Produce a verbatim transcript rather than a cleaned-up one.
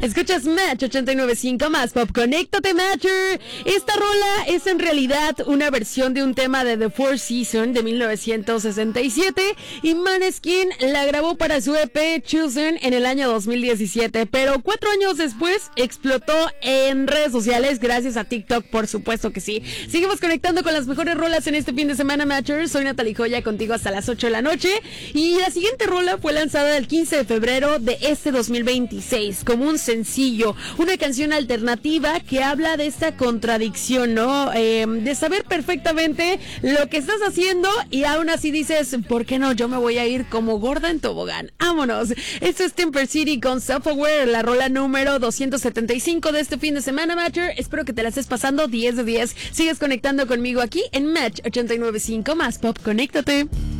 Escuchas Match ochenta y nueve punto cinco más Pop. Conéctate, Matcher. Esta rola es en realidad una versión de un tema de The Four Seasons de mil novecientos sesenta y siete y Måneskin la grabó para su E P Chosen en el año dos mil diecisiete, pero cuatro años después explotó en redes sociales gracias a TikTok, por supuesto que sí. Seguimos conectando con las mejores rolas en este fin de semana, Matcher. Soy Natalie Joya, contigo hasta las ocho de la noche, y la siguiente rola fue lanzada el quince de febrero de este dos mil veintiséis como un sencillo, una canción alternativa que habla de esta contradicción, ¿no? Eh, de saber perfectamente lo que estás haciendo y aún así dices, ¿por qué no? Yo me voy a ir como gorda en tobogán. ¡Vámonos! Esto es Temper City con Self-Aware, la rola número doscientos setenta y cinco de este fin de semana, Matcher. Espero que te la estés pasando diez de diez. Sigues conectando conmigo aquí en Match ochenta y nueve punto cinco más Pop. Conéctate.